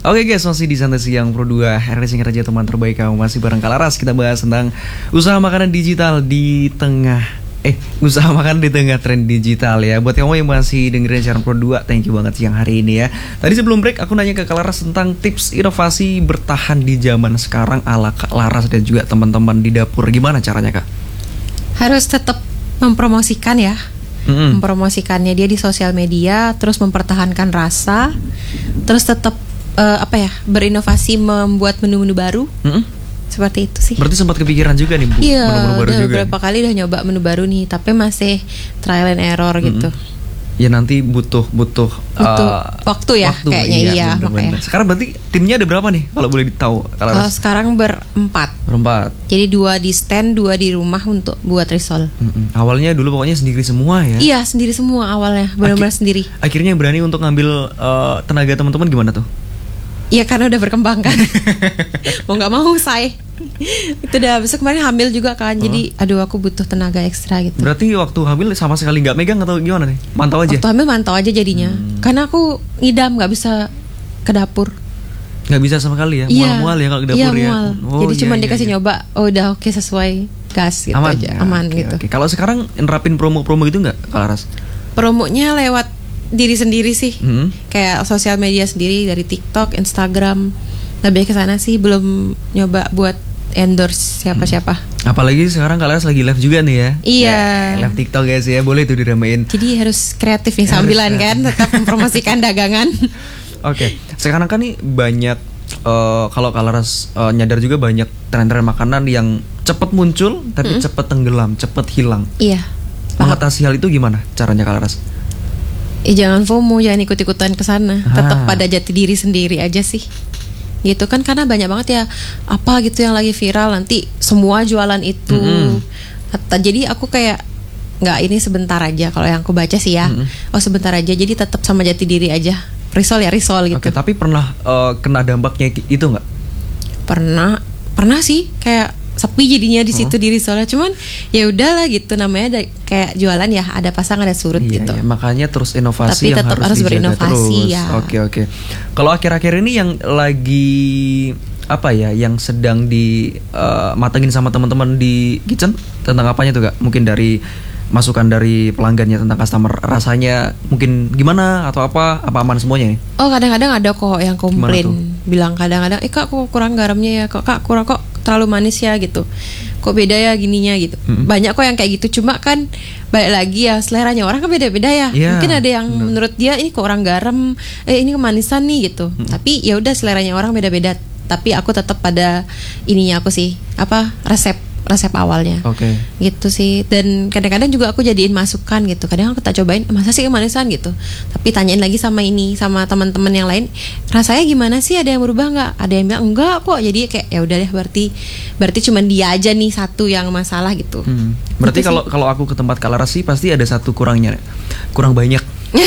Oke guys, masih di Santai Siang Pro 2 Racing Raja, teman terbaik kamu. Masih bareng Kalaras. Kita bahas tentang usaha makanan digital di tengah usaha makanan di tengah tren digital ya. Buat kamu yang masih dengerin siaran Pro 2, thank you banget siang hari ini ya. Tadi sebelum break aku nanya ke Kalaras tentang tips inovasi bertahan di zaman sekarang ala Kak Laras dan juga teman-teman di dapur. Gimana caranya, Kak? Harus tetap mempromosikan ya. Mempromosikannya dia di sosial media, terus mempertahankan rasa, terus tetap berinovasi, membuat menu-menu baru. Seperti itu sih. Berarti sempat kepikiran juga nih, Bu, iya, menu-menu baru juga. Iya, beberapa kali udah nyoba menu baru nih, tapi masih trial and error gitu. Ya nanti butuh waktu ya, kayaknya iya makanya. Sekarang berarti timnya ada berapa nih kalau boleh tahu? Sekarang berempat. Jadi 2 di stand, 2 di rumah untuk buat risol. Awalnya dulu pokoknya sendiri semua ya? Iya, sendiri semua awalnya, benar-benar sendiri. Akhirnya berani untuk ngambil tenaga teman-teman gimana tuh? Iya, karena udah berkembang kan. Mau nggak mau saya itu udah besok kemarin hamil juga kan. Jadi aduh, aku butuh tenaga ekstra gitu. Berarti waktu hamil sama sekali nggak megang atau gimana nih? Mantau aja? Waktu hamil mantau aja jadinya. Karena aku ngidam, nggak bisa ke dapur. Nggak bisa sama sekali ya? Mual-mual ya kalau ke dapur ya? Jadi cuma dikasih nyoba, udah oke, sesuai gas gitu aja. Aman gitu. Kalau sekarang nerapin promo-promo gitu nggak, Kak Laras? Promonya lewat diri sendiri sih. Kayak sosial media sendiri, dari TikTok, Instagram. Lebih ke sana sih, belum nyoba buat endorse siapa-siapa. Apalagi sekarang Kak Laras lagi live juga nih ya. Iya. Live TikTok guys ya, boleh tuh diramein. Jadi harus kreatif nih sambilan kan, tetap mempromosikan dagangan. Oke. Sekarang kan nih banyak kalau Kak Laras nyadar juga banyak tren-tren makanan yang cepat muncul tapi cepat tenggelam, cepat hilang. Iya. Mengatasi hal itu gimana caranya Kak Laras? Jangan FOMO, jangan ikut-ikutan ke sana. Tetap pada jati diri sendiri aja sih. Gitu kan, karena banyak banget ya apa gitu yang lagi viral, nanti semua jualan itu. Jadi aku kayak nggak, ini sebentar aja kalau yang aku baca sih ya. Oh, sebentar aja, jadi tetap sama jati diri aja. Risol ya risol gitu. Oke, tapi pernah kena dampaknya itu nggak? Pernah sih, kayak sepi jadinya di situ di risolnya. Cuman ya udahlah gitu, namanya kayak jualan ya, ada pasang ada surut gitu. Iya, makanya terus inovasi tapi yang harus berinovasi terus. ya. Oke. Kalau akhir-akhir ini yang lagi yang sedang matengin sama teman-teman di kitchen tentang apanya tuh, Kak? Mungkin dari masukan dari pelanggannya tentang customer, rasanya mungkin gimana atau apa aman semuanya nih? Oh, kadang-kadang ada kok yang komplain, bilang kadang-kadang Kak, kok kurang garamnya ya, kok terlalu manis ya gitu, kok beda ya gininya gitu. Banyak kok yang kayak gitu. Cuma kan balik lagi ya, seleranya orang kan beda-beda ya. Mungkin ada yang menurut dia ini kurang garam, ini kemanisan nih gitu. Tapi ya udah, seleranya orang beda-beda. Tapi aku tetap pada ininya aku sih, resep awalnya. Gitu sih. Dan kadang-kadang juga aku jadiin masukan gitu. Kadang aku tak cobain, masa sih kemanisan gitu. Tapi tanyain lagi sama sama teman-teman yang lain, rasanya gimana sih, ada yang berubah nggak? Ada yang bilang enggak kok. Jadi kayak ya udah deh, berarti cuman dia aja nih satu yang masalah gitu. Berarti kalau aku ke tempat Kak Laras sih pasti ada satu kurangnya, kurang banyak.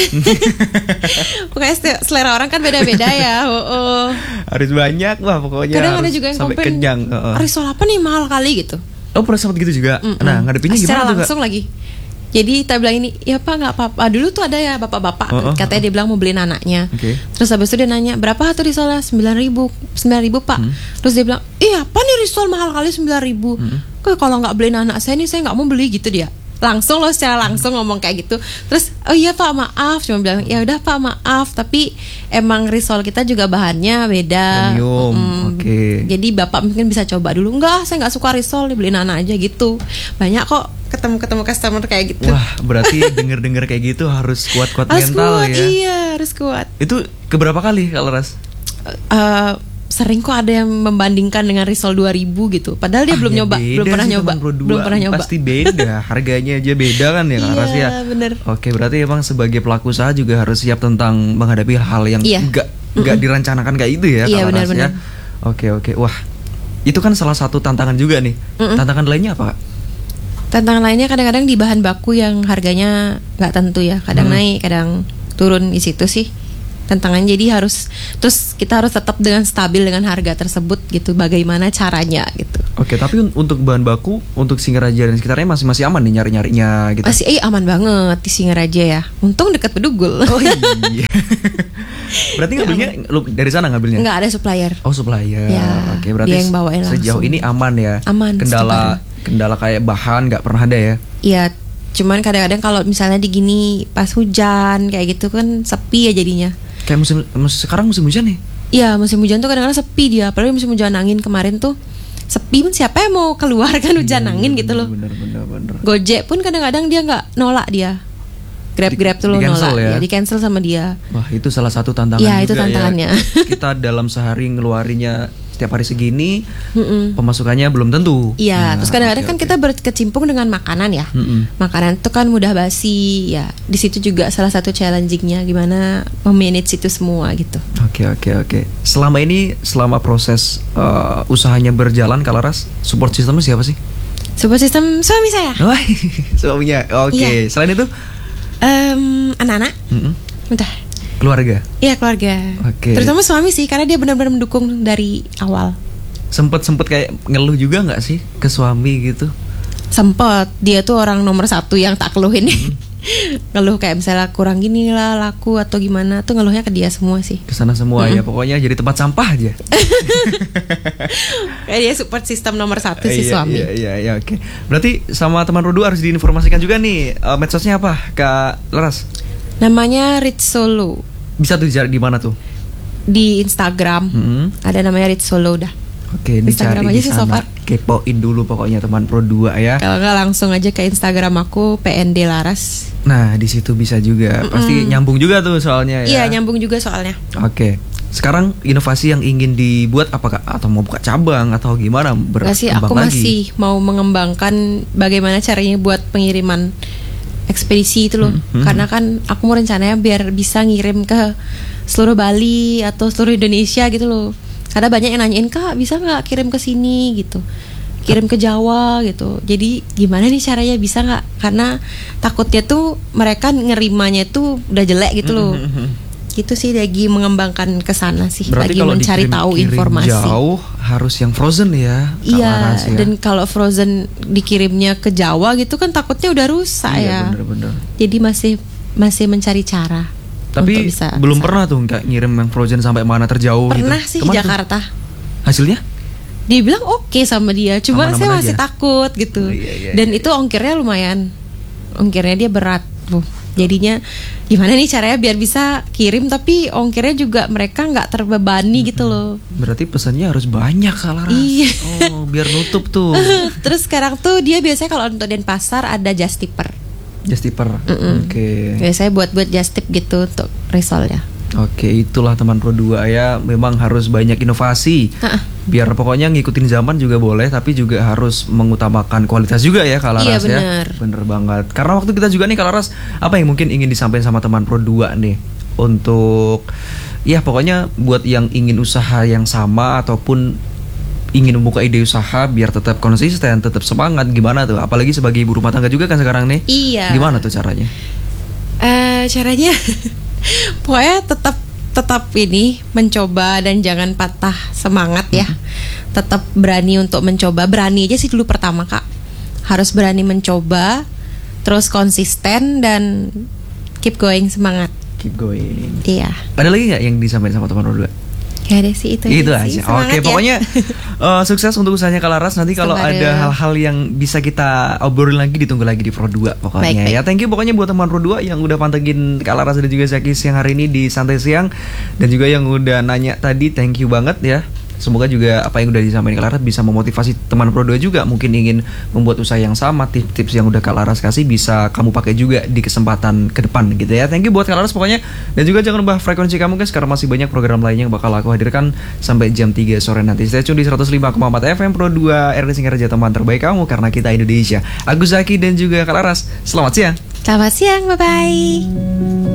Pokoknya selera orang kan beda-beda ya. Harus banyak lah pokoknya. Kadang ada juga yang sampai komplain, kenyang. Risol apa nih mahal kali gitu. Oh, pernah sempat gitu juga. Nah, ngadepinnya gimana tuh, Kak? Secara langsung lagi. Jadi kita bilang ini, ya Pak nggak apa-apa. Dulu tuh ada ya bapak-bapak, katanya dia bilang mau beliin anaknya. Terus habis itu dia nanya, berapa tuh risolnya? 9.000 Pak. Terus dia bilang, apa nih risol mahal kali 9.000? Kalau nggak beliin anak saya nih, saya nggak mau beli gitu dia. Langsung loh, secara langsung ngomong kayak gitu. Terus oh iya Pak, maaf, cuma bilang ya udah Pak, maaf, tapi emang risol kita juga bahannya beda. Jadi bapak mungkin bisa coba dulu. Enggak, saya nggak suka risol, dibeliin anak aja gitu. Banyak kok ketemu customer kayak gitu. Wah, berarti denger kayak gitu harus kuat mental ya. Iya, harus kuat. Itu keberapa kali kalau Ras? Sering kok ada yang membandingkan dengan risol 2.000 gitu. Padahal dia belum pernah nyoba. Pasti beda, harganya aja beda kan ya Kak Ras ya. Iya, bener. Oke, berarti emang sebagai pelaku usaha juga harus siap tentang menghadapi hal yang enggak dirancanakan kayak itu ya Kak Ras ya. Oke. Wah, itu kan salah satu tantangan juga nih. Tantangan lainnya apa, Kak? Tantangan lainnya kadang-kadang di bahan baku yang harganya nggak tentu ya. Kadang naik, kadang turun, di situ sih tantangan. Jadi kita harus tetap dengan stabil dengan harga tersebut gitu. Bagaimana caranya gitu. Oke, tapi untuk bahan baku untuk Singaraja dan sekitarnya masih aman nih nyari-nyarinya gitu. Masih aman banget di Singaraja ya. Untung dekat Bedugul. Oh iya. Berarti ngambilnya lu dari sana ngambilnya? Nggak ada supplier. Oh, supplier. Ya, Oke, berarti dia yang bawain sejauh langsung. ini aman ya. Aman, Kendala kayak bahan nggak pernah ada ya. Iya, cuman kadang-kadang kalau misalnya di gini pas hujan kayak gitu kan sepi ya jadinya. Kayak sekarang musim hujan nih. Iya, musim hujan tuh kadang-kadang sepi dia. Apalagi musim hujan angin kemarin tuh sepi pun siapa yang mau keluar kan hujan angin gitu loh. Bener. Gojek pun kadang-kadang dia nggak nolak dia. Grab tuh lo di-cancel nolak ya? ya, di cancel sama dia. Wah, itu salah satu tantangan Iya, juga itu tantangannya. ya. Kita dalam sehari ngeluarinnya setiap hari segini, pemasukannya belum tentu. Iya, terus kadang-kadang kan oke. kita berkecimpung dengan makanan ya. Mm-mm. Makanan itu kan mudah basi ya. Di situ juga salah satu challengingnya gimana memanage itu semua gitu. Oke. Selama proses usahanya berjalan, Kalaras, support sistemnya siapa sih? Support system suami saya. Wah, suaminya. Oke. Iya. Selain itu, Anak-anak. Bentar. keluarga. Iya, keluarga. Oke. Terutama suami sih karena dia benar-benar mendukung dari awal. Sempet kayak ngeluh juga nggak sih ke suami gitu? Sempet, dia tuh orang nomor satu yang tak keluhin. Ngeluh kayak misalnya kurang gini lah laku atau gimana tuh ngeluhnya ke dia semua sih. Kesana semua ya, pokoknya jadi tempat sampah aja. Kayak dia support system nomor satu sih suami. Iya, oke. Berarti sama teman Rodu harus diinformasikan juga nih, medsosnya apa, Kak Laras? Namanya Rich Solo. Bisa tuh dicari di mana tuh? Di Instagram ada namanya Rich Solo dah. Oke, Instagram dicari aja di sih sana. so far. Kepoin dulu pokoknya teman Pro 2 ya. Kalau nggak langsung aja ke Instagram aku PND Laras. Nah, di situ bisa juga. Pasti nyambung juga tuh soalnya ya. Iya, nyambung juga soalnya. Oke. Sekarang inovasi yang ingin dibuat apakah atau mau buka cabang atau gimana Nggak sih, berkembang aku lagi? masih mau mengembangkan bagaimana caranya buat pengiriman ekspedisi itu loh. Karena kan aku mau rencananya biar bisa ngirim ke seluruh Bali atau seluruh Indonesia gitu loh. Karena banyak yang nanyain, Kak bisa nggak kirim ke sini gitu, kirim ke Jawa gitu. Jadi gimana nih caranya, bisa nggak? Karena takutnya tuh mereka ngerimanya tuh udah jelek gitu loh. Gitu sih, lagi mengembangkan ke sana sih. Berarti lagi kalau mencari tahu dikirim informasi. jauh harus yang frozen ya. Kak Iya, Laras ya. dan kalau frozen dikirimnya ke Jawa gitu kan takutnya udah rusak ya. Iya, bener-bener. Jadi masih mencari cara. Tapi untuk bisa belum kesana. pernah tuh nggak ngirim yang frozen sampai mana terjauh Pernah gitu. sih Kemana tuh? Jakarta. Hasilnya? Dia bilang oke sama dia, cuma Aman-aman saya masih aja. takut gitu. Iya, Dan itu ongkirnya lumayan. Ongkirnya dia berat tuh. Jadinya gimana nih caranya biar bisa kirim tapi ongkirnya juga mereka nggak terbebani gitu loh. Berarti pesannya harus banyak, Kak Laras. Iya. Oh, biar nutup tuh. Terus sekarang tuh dia biasanya kalau untuk Denpasar ada just tipper. Just tipper. Oke. Biasanya buat just tip gitu untuk resolnya. Oke, itulah teman Pro 2 ya. Memang harus banyak inovasi. Biar pokoknya ngikutin zaman juga boleh, tapi juga harus mengutamakan kualitas juga ya, Kak Laras Iya, ya. bener. Bener banget. Karena waktu kita juga nih, Kak Laras, apa yang mungkin ingin disampaikan sama teman Pro 2 nih untuk ya pokoknya buat yang ingin usaha yang sama ataupun ingin membuka ide usaha biar tetap konsisten, tetap semangat, gimana tuh? Apalagi sebagai ibu rumah tangga juga kan sekarang nih. Iya. Gimana tuh caranya? Caranya pokoknya tetap ini mencoba dan jangan patah semangat ya. Tetap berani untuk mencoba. Berani aja sih dulu pertama, Kak. Harus berani mencoba, terus konsisten dan keep going, semangat. Keep going. Iya. Ada lagi nggak yang disampaikan sama teman Pro 2? Ya ada sih itu aja. sih. Semangat Oke, ya. pokoknya sukses untuk usahanya Kak Laras. Nanti kalau Semangat. ada hal-hal yang bisa kita obrolin lagi, ditunggu lagi di Pro 2 pokoknya. Baik. Ya, thank you pokoknya buat teman Pro 2 yang udah pantengin Kak Laras dan juga Zaki siang hari ini di Santai Siang, dan juga yang udah nanya tadi, thank you banget ya. Semoga juga apa yang udah disampaikan Kak Laras bisa memotivasi teman Pro 2 juga mungkin ingin membuat usaha yang sama. Tips-tips yang udah Kak Laras kasih bisa kamu pakai juga di kesempatan ke depan gitu ya. Thank you buat Kak Laras pokoknya. Dan juga jangan lupa frekuensi kamu guys, karena masih banyak program lainnya yang bakal aku hadirkan sampai jam 3 sore nanti. Stay tune di 105,4 FM Pro 2 RRI Singaraja, teman terbaik kamu karena kita Indonesia. Agus Zaki dan juga Kak Laras, selamat siang. Selamat siang, bye-bye.